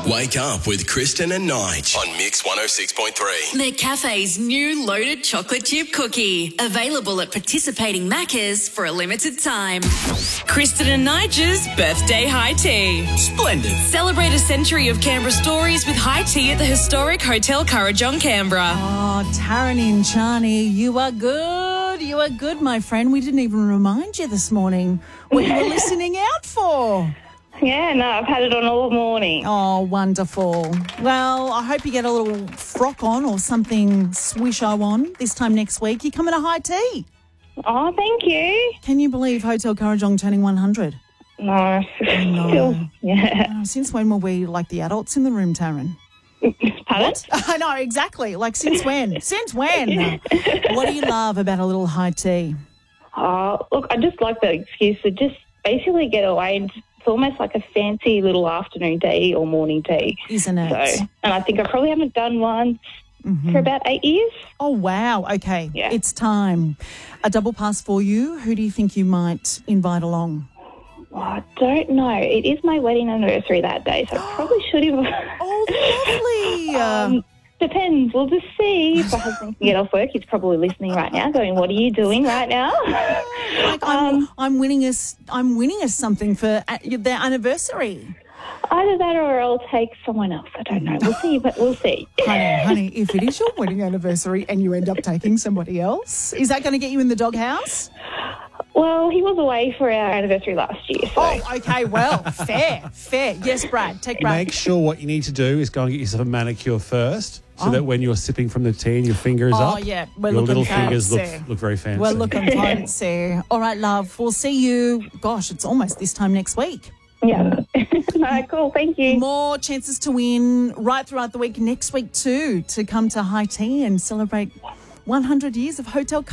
Wake up with Kristen and Nige on Mix 106.3. McCafe's new loaded chocolate chip cookie. Available at participating Maccas for a limited time. Kristen and Nige's birthday high tea. Splendid. Celebrate a century of Canberra stories with high tea at the historic Hotel Currajong, Canberra. Oh, Taryn Inchani, you are good. You are good, my friend. We didn't even remind you this morning what you were listening out for. Yeah, no, I've had it on all morning. Oh, wonderful. Well, I hope you get a little frock on or something swish-o on this time next week. You come in a high tea. Oh, thank you. Can you believe Hotel Currajong turning 100? No, still, yeah. Since when were we like the adults in the room, Taryn? Pardon? I know, exactly. Like, since when? Since when? What do you love about a little high tea? Oh, look, I just like the excuse to just basically get away. And it's almost like a fancy little afternoon tea or morning tea. Isn't it? So, and I think I probably haven't done one for about 8 years. Oh, wow. Okay. Yeah. It's time. A double pass for you. Who do you think you might invite along? Oh, I don't know. It is my wedding anniversary that day, so I probably should have. Oh, lovely. Depends. We'll just see if my husband can get off work. He's probably listening right now, going, "What are you doing right now?" Like I'm winning us something for their anniversary. Either that or I'll take someone else. I don't know. We'll see, but we'll see. Honey, if it is your wedding anniversary and you end up taking somebody else, is that going to get you in the doghouse? Well, he was away for our anniversary last year. So. Oh, okay. Well, fair. Yes, Brad. Take Brad. Make sure what you need to do is go and get yourself a manicure first, so that when you're sipping from the tea and your finger is up, yeah. your little fingers look very fancy. We're looking fancy. All right, love. We'll see you. Gosh, it's almost this time next week. Yeah. All right, cool. Thank you. More chances to win right throughout the week next week too, to come to High Tea and celebrate 100 years of Hotel